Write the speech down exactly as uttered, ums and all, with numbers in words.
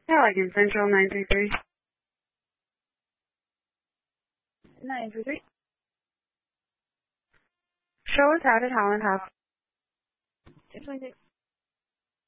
Allegan Central nine three three. nine three three. Show us how to Holland House. six twenty-six.